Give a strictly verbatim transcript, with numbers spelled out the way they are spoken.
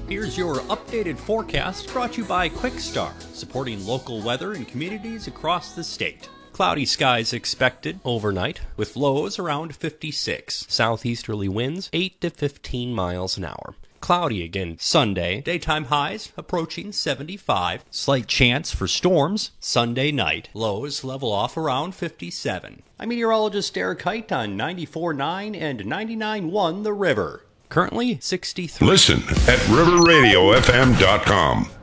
Here's your updated forecast brought to you by Quickstar, supporting local weather in communities across the state. Cloudy skies expected overnight, with lows around fifty-six. Southeasterly winds eight to fifteen miles an hour. Cloudy again Sunday. Daytime highs approaching seventy-five. Slight chance for storms Sunday night. Lows level off around fifty-seven. I'm meteorologist Eric Height on ninety-four point nine and ninety-nine point one The River. Currently sixty-three. Listen at river radio f m dot com.